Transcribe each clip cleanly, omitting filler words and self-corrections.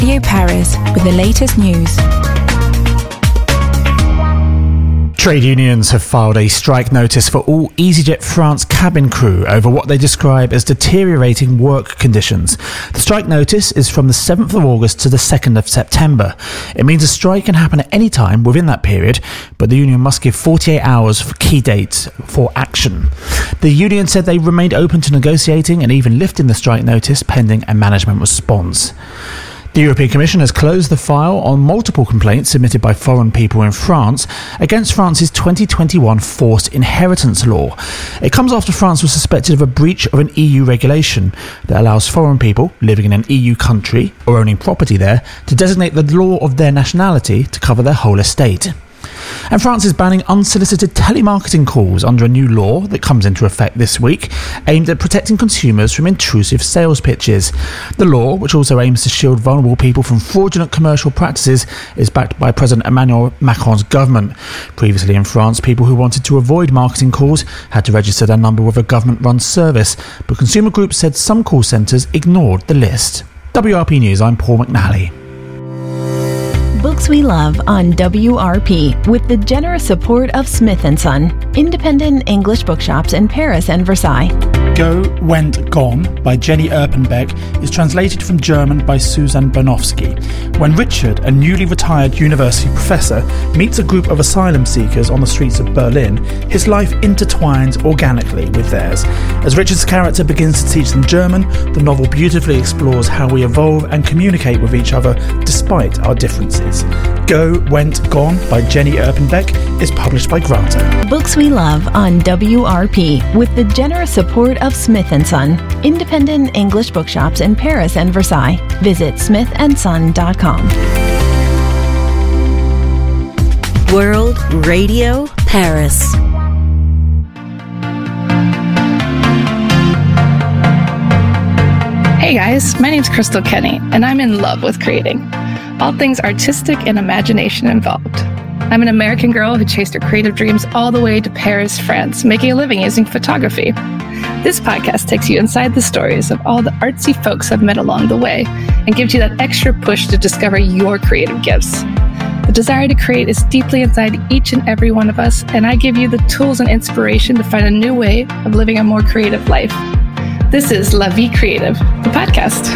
Radio Paris with the latest news. Trade unions have filed a strike notice for all EasyJet France cabin crew over what they describe as deteriorating work conditions. The strike notice is from the 7th of August to the 2nd of September. It means a strike can happen at any time within that period, but the union must give 48 hours for key dates for action. The union said they remained open to negotiating and even lifting the strike notice pending a management response. The European Commission has closed the file on multiple complaints submitted by foreign people in France against France's 2021 forced inheritance law. It comes after France was suspected of a breach of an EU regulation that allows foreign people living in an EU country or owning property there to designate the law of their nationality to cover their whole estate. And France is banning unsolicited telemarketing calls under a new law that comes into effect this week, aimed at protecting consumers from intrusive sales pitches. The law, which also aims to shield vulnerable people from fraudulent commercial practices, is backed by President Emmanuel Macron's government. Previously in France, people who wanted to avoid marketing calls had to register their number with a government-run service, but consumer groups said some call centres ignored the list. WRP News, I'm Paul McNally. Books we love on WRP with the generous support of Smith & Son, independent English bookshops in Paris and Versailles. Go, Went, Gone by Jenny Erpenbeck is translated from German by Susan Bernowski. When Richard, a newly retired university professor, meets a group of asylum seekers on the streets of Berlin, his life intertwines organically with theirs. As Richard's character begins to teach them German, the novel beautifully explores how we evolve and communicate with each other despite our differences. Go, Went, Gone by Jenny Erpenbeck is published by Granta. Books we love on WRP with the generous support of Smith & Son, independent English bookshops in Paris and Versailles. Visit smithandson.com. World Radio Paris. Hey guys, my name's Crystal Kenny, and I'm in love with creating. All things artistic and imagination involved. I'm an American girl who chased her creative dreams all the way to Paris, France, making a living using photography. This podcast takes you inside the stories of all the artsy folks I've met along the way and gives you that extra push to discover your creative gifts. The desire to create is deeply inside each and every one of us, and I give you the tools and inspiration to find a new way of living a more creative life. This is La Vie Creative, the podcast.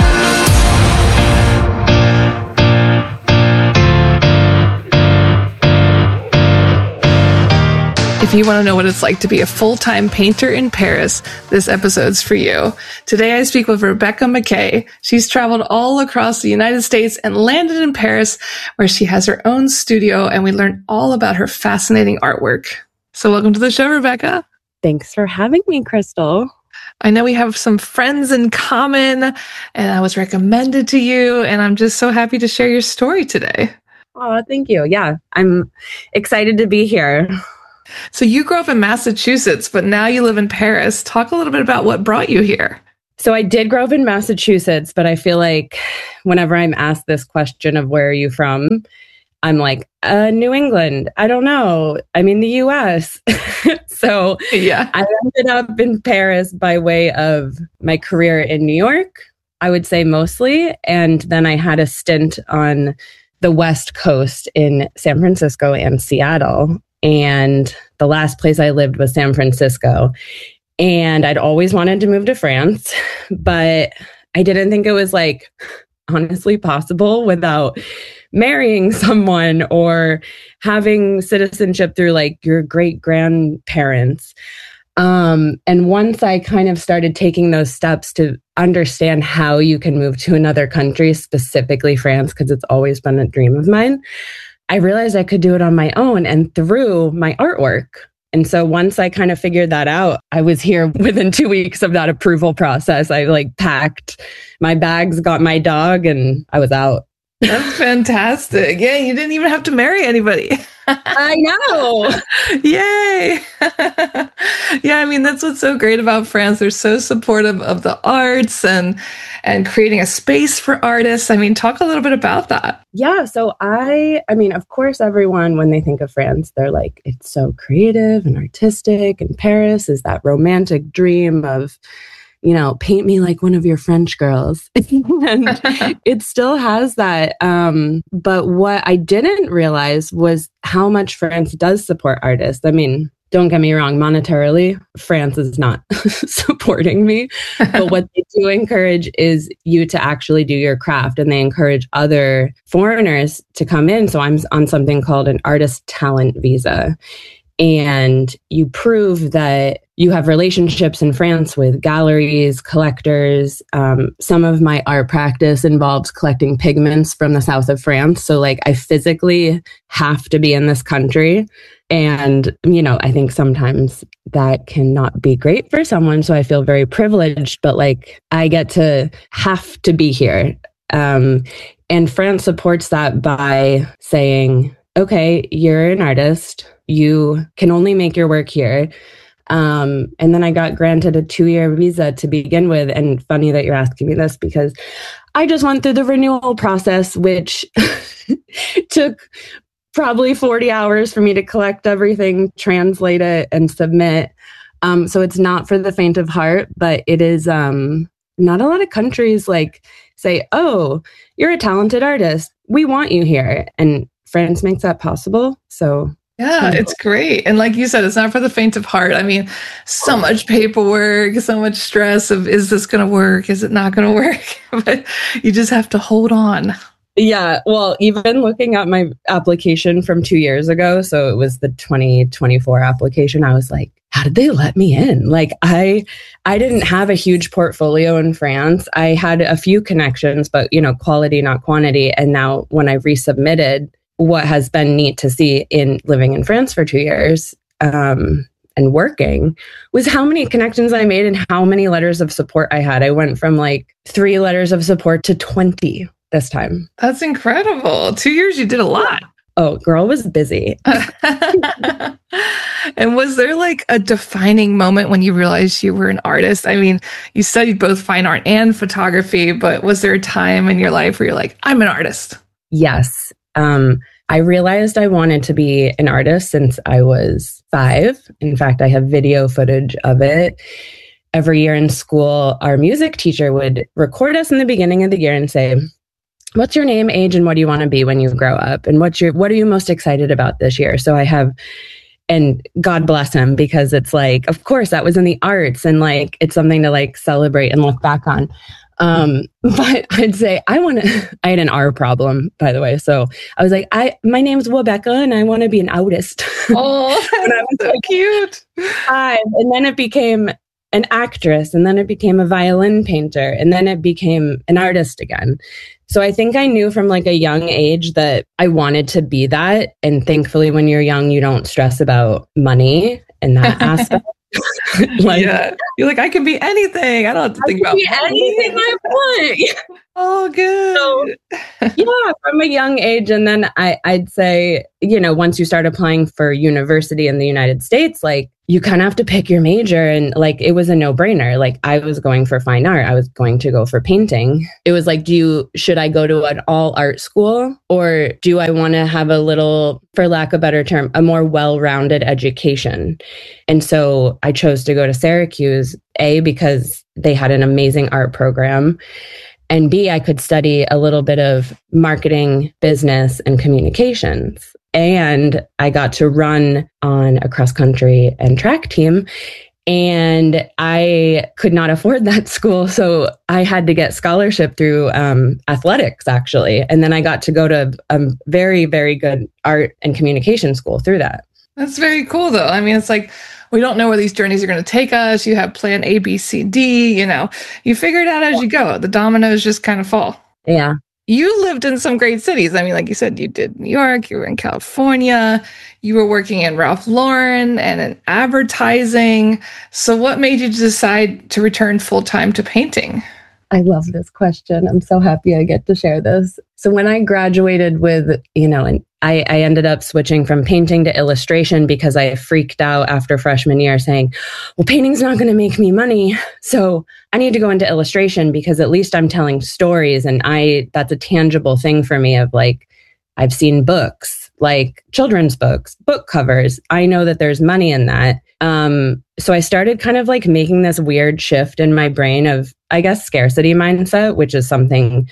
If you want to know what it's like to be a full-time painter in Paris, this episode's for you. Today I speak with Rebecca McKay. She's traveled all across the United States and landed in Paris, where she has her own studio, and we learn all about her fascinating artwork. So welcome to the show, Rebecca. Thanks for having me, Crystal. I know we have some friends in common, and I was recommended to you, and I'm just so happy to share your story today. Oh, thank you. Yeah, I'm excited to be here. So you grew up in Massachusetts, but now you live in Paris. Talk a little bit about what brought you here. So I did grow up in Massachusetts, but I feel like whenever I'm asked this question of where are you from, I'm like, New England. I don't know. I'm in the US. So yeah, I ended up in Paris by way of my career in New York, I would say mostly. And then I had a stint on the West Coast in San Francisco and Seattle. And the last place I lived was San Francisco. And I'd always wanted to move to France, but I didn't think it was like honestly possible without marrying someone or having citizenship through like your great grandparents. And once I kind of started taking those steps to understand how you can move to another country, specifically France, because it's always been a dream of mine, I realized I could do it on my own and through my artwork. And so once I kind of figured that out, I was here within 2 weeks of that approval process. I like packed my bags, got my dog, and I was out. That's fantastic. Yeah, you didn't even have to marry anybody. I know. Yay. Yeah, I mean, that's what's so great about France. They're so supportive of the arts and creating a space for artists. I mean, talk a little bit about that. Yeah, so I mean, of course, everyone, when they think of France, they're like, it's so creative and artistic, and Paris is that romantic dream of, paint me like one of your French girls. And it still has that. But what I didn't realize was how much France does support artists. I mean, don't get me wrong, monetarily, France is not supporting me. But what they do encourage is you to actually do your craft, and they encourage other foreigners to come in. So I'm on something called an artist talent visa. And you prove that you have relationships in France with galleries, collectors. Some of my art practice involves collecting pigments from the south of France. So like I physically have to be in this country. And, I think sometimes that cannot be great for someone. So I feel very privileged, but like I get to have to be here. And France supports that by saying, okay, you're an artist. You can only make your work here. And then I got granted a 2-year visa to begin with. And funny that you're asking me this, because I just went through the renewal process, which took probably 40 hours for me to collect everything, translate it, and submit. So it's not for the faint of heart, but it is not a lot of countries like say, oh, you're a talented artist. We want you here. And France makes that possible. So yeah, it's great. And like you said, it's not for the faint of heart. I mean, so much paperwork, so much stress of, is this going to work? Is it not going to work? But you just have to hold on. Yeah. Well, even looking at my application from 2 years ago, so it was the 2024 application, I was like, how did they let me in? Like, I didn't have a huge portfolio in France. I had a few connections, but, quality, not quantity. And now when I resubmitted, what has been neat to see in living in France for 2 years and working was how many connections I made and how many letters of support I had. I went from like 3 letters of support to 20 this time. That's incredible. 2 years, you did a lot. Oh, girl was busy. And was there like a defining moment when you realized you were an artist? I mean, you studied both fine art and photography, but was there a time in your life where you're like, I'm an artist? Yes. I realized I wanted to be an artist since I was 5. In fact, I have video footage of it. Every year in school, our music teacher would record us in the beginning of the year and say, what's your name, age, and what do you want to be when you grow up? And what are you most excited about this year? So I have, and God bless him, because it's like, of course, that was in the arts, and like, it's something to like celebrate and look back on. But I'd say I had an R problem, by the way. So I was like, my name's Wabecca and I want to be an artist. Oh, that's so cute. 5. And then it became an actress, and then it became a violin painter, and then it became an artist again. So I think I knew from like a young age that I wanted to be that. And thankfully, when you're young, you don't stress about money and that aspect. Yeah, you're like, I can be anything. I don't have to think about anything I want. Oh, good. So, yeah, from a young age. And then I'd say, once you start applying for university in the United States, like you kind of have to pick your major. And like, it was a no-brainer. Like I was going for fine art. I was going to go for painting. It was like, should I go to an all art school, or do I want to have a little, for lack of a better term, a more well-rounded education? And so I chose to go to Syracuse, A, because they had an amazing art program, and B, I could study a little bit of marketing, business, and communications. And I got to run on a cross-country and track team. And I could not afford that school. So I had to get scholarship through athletics, actually. And then I got to go to a very, very good art and communication school through that. That's very cool, though. I mean, it's like, we don't know where these journeys are going to take us. You have plan A, B, C, D, you figure it out as you go. The dominoes just kind of fall. Yeah. You lived in some great cities. I mean, like you said, you did New York, you were in California, you were working in Ralph Lauren and in advertising. So what made you decide to return full-time to painting? I love this question. I'm so happy I get to share this. So when I graduated with, and I ended up switching from painting to illustration because I freaked out after freshman year saying, well, painting's not going to make me money. So I need to go into illustration because at least I'm telling stories. And that's a tangible thing for me of like, I've seen books. like children's books, book covers. I know that there's money in that. So I started kind of like making this weird shift in my brain of, I guess, scarcity mindset, which is something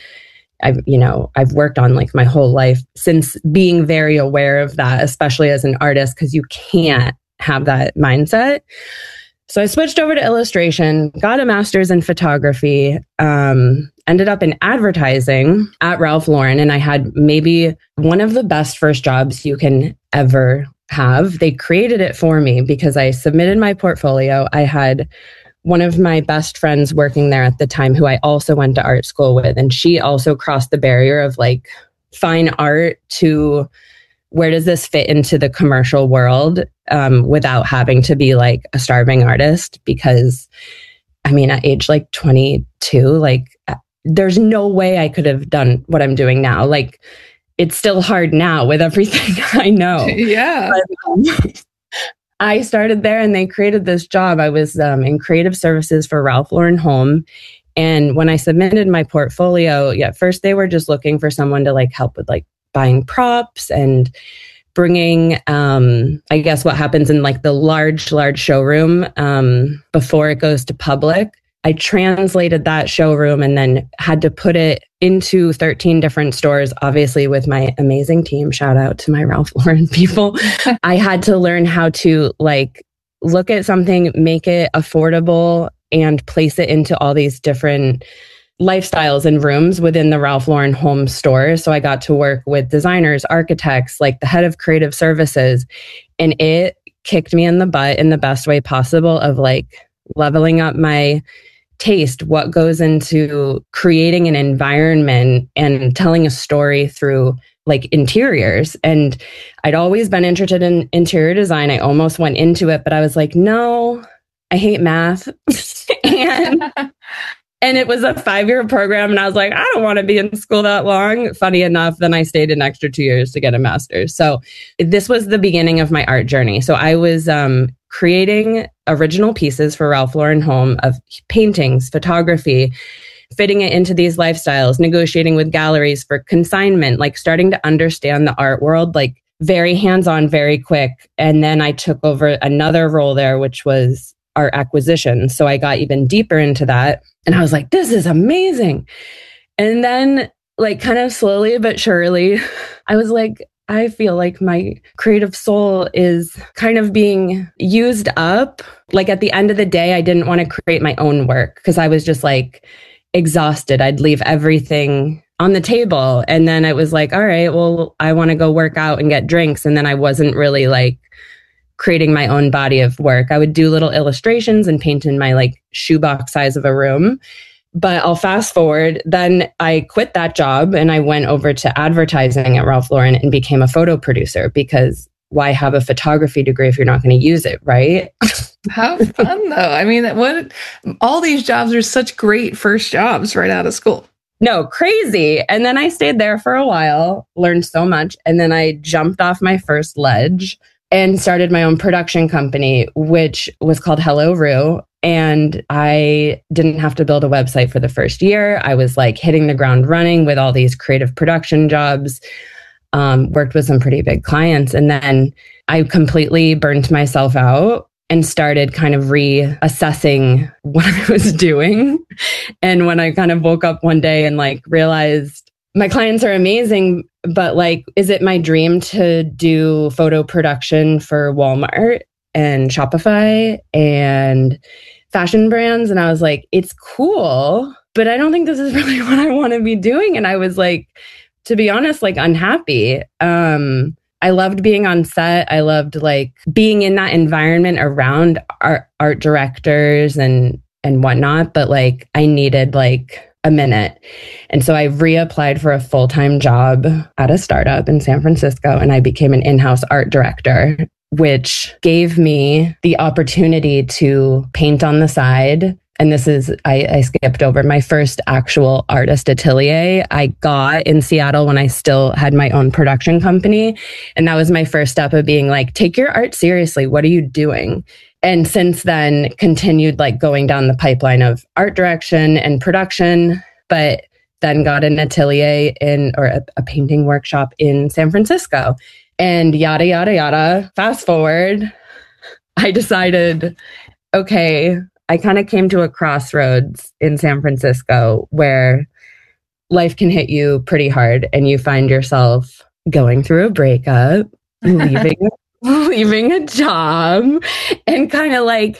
I've worked on like my whole life since being very aware of that, especially as an artist, because you can't have that mindset. So I switched over to illustration, got a master's in photography, ended up in advertising at Ralph Lauren. And I had maybe one of the best first jobs you can ever have. They created it for me because I submitted my portfolio. I had one of my best friends working there at the time who I also went to art school with. And she also crossed the barrier of like fine art to where does this fit into the commercial world without having to be like a starving artist? Because I mean, at age like 22, like there's no way I could have done what I'm doing now. Like it's still hard now with everything I know. Yeah. But, I started there and they created this job. I was in creative services for Ralph Lauren Home. And when I submitted my portfolio, first they were just looking for someone to like help with like buying props and bringing, I guess what happens in like the large showroom before it goes to public. I translated that showroom and then had to put it into 13 different stores, obviously with my amazing team. Shout out to my Ralph Lauren people. I had to learn how to like look at something, make it affordable and place it into all these different lifestyles and rooms within the Ralph Lauren Home store. So I got to work with designers, architects, like the head of creative services, and it kicked me in the butt in the best way possible of like leveling up my taste, what goes into creating an environment and telling a story through like interiors. And I'd always been interested in interior design. I almost went into it, but I was like, no, I hate math. And it was a 5-year program. And I was like, I don't want to be in school that long. Funny enough, then I stayed an extra 2 years to get a master's. So this was the beginning of my art journey. So I was creating original pieces for Ralph Lauren Home of paintings, photography, fitting it into these lifestyles, negotiating with galleries for consignment, like starting to understand the art world, like very hands-on, very quick. And then I took over another role there, which was art acquisition. So I got even deeper into that. And I was like, this is amazing. And then like kind of slowly but surely, I was like, I feel like my creative soul is kind of being used up. Like at the end of the day, I didn't want to create my own work because I was just like exhausted. I'd leave everything on the table. And then it was like, all right, well, I want to go work out and get drinks. And then I wasn't really like creating my own body of work. I would do little illustrations and paint in my like shoebox size of a room. But I'll fast forward. Then I quit that job and I went over to advertising at Ralph Lauren and became a photo producer because why have a photography degree if you're not going to use it, right? How fun though. I mean, all these jobs are such great first jobs right out of school. No, crazy. And then I stayed there for a while, learned so much. And then I jumped off my first ledge and started my own production company, which was called Hello Rue. And I didn't have to build a website for the first year. I was like hitting the ground running with all these creative production jobs, worked with some pretty big clients. And then I completely burnt myself out and started kind of reassessing what I was doing. And when I kind of woke up one day and like realized my clients are amazing, but like, is it my dream to do photo production for Walmart and Shopify and fashion brands? And I was like, it's cool, but I don't think this is really what I want to be doing. And I was like, to be honest, like unhappy. I loved being on set. I loved like being in that environment around art directors and whatnot. But like, I needed like a minute. And so I reapplied for a full-time job at a startup in San Francisco. And I became an in-house art director, which gave me the opportunity to paint on the side. And this is, I skipped over my first actual artist atelier I got in Seattle when I still had my own production company. And that was my first step of being like, take your art seriously. What are you doing? And since then, continued like going down the pipeline of art direction and production, but then got an atelier or a painting workshop in San Francisco. and yada, yada, yada. Fast forward, I decided, okay, I kind of came to a crossroads in San Francisco where life can hit you pretty hard and you find yourself going through a breakup, leaving a job, and kind of like,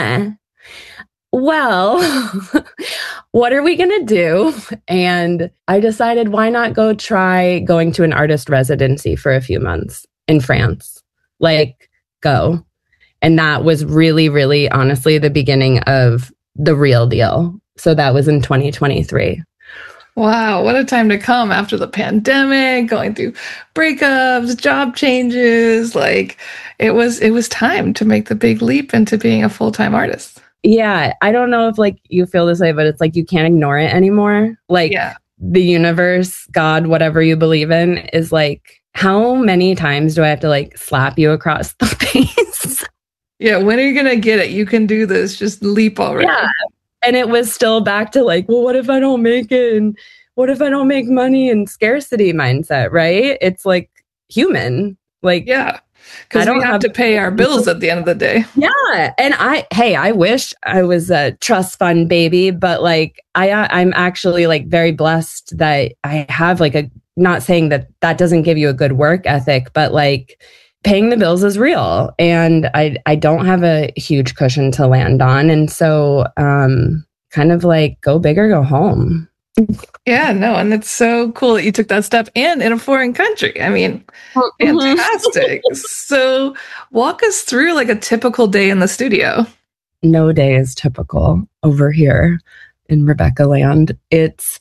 well, what are we going to do? And I decided, why not go try going to an artist residency for a few months in France? Like, go. And that was really, really, honestly, the beginning of the real deal. So that was in 2023. Wow, what a time to come after the pandemic, going through breakups, job changes. Like, it was time to make the big leap into being a full-time artist. Yeah, I don't know if like you feel this way, but it's like you can't ignore it anymore. Like the universe, God, whatever you believe in, is like, how many times do I have to like slap you across the face? Yeah, when are you going to get it? You can do this. Just leap already. Yeah. And it was still back to like, well, what if I don't make it? And what if I don't make money? And scarcity mindset, right? It's like human. Like, yeah. Because we have to pay our bills at the end of the day. Yeah. And I wish I was a trust fund baby, but like I'm actually like very blessed that I have like not saying that doesn't give you a good work ethic, but like paying the bills is real. And I don't have a huge cushion to land on. And so kind of like go big or go home. Yeah, no, and it's so cool that you took that step and in a foreign country. I mean, fantastic. So walk us through like a typical day in the studio. No day is typical over here in Rebecca land. It's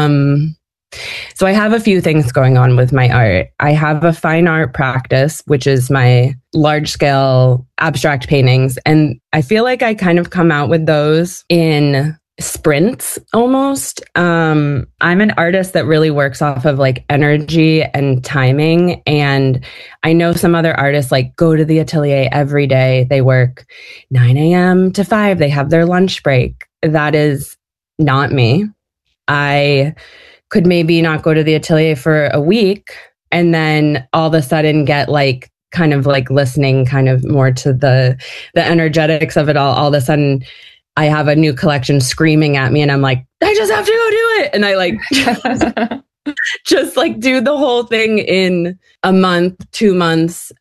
so I have a few things going on with my art. I have a fine art practice, which is my large scale abstract paintings. And I feel like I kind of come out with those in sprints almost. I'm an artist that really works off of like energy and timing. And I know some other artists like go to the atelier every day. They work 9 a.m. to 5. They have their lunch break. That is not me. I could maybe not go to the atelier for a week and then all of a sudden get like kind of like listening kind of more to the energetics of it all. All of a sudden I have a new collection screaming at me and I'm like, I just have to go do it. And I like just like do the whole thing in a month, 2 months.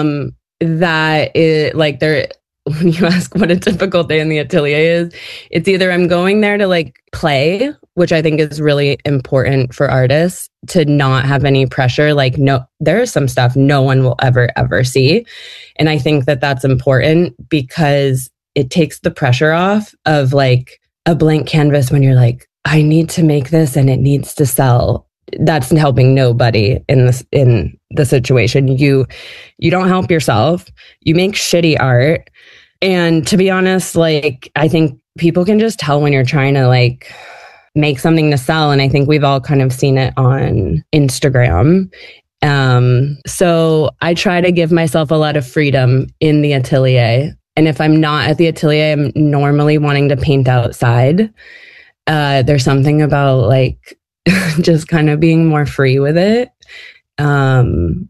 That is like when you ask what a typical day in the atelier is, it's either I'm going there to like play, which I think is really important for artists to not have any pressure. Like, no, there's some stuff no one will ever see. And I think that that's important because it takes the pressure off of like a blank canvas when you're like, I need to make this and it needs to sell. That's helping nobody in the situation. You don't help yourself. You make shitty art. And to be honest, like, I think people can just tell when you're trying to like make something to sell. And I think we've all kind of seen it on Instagram. So I try to give myself a lot of freedom in the atelier. And if I'm not at the atelier, I'm normally wanting to paint outside. There's something about like just kind of being more free with it.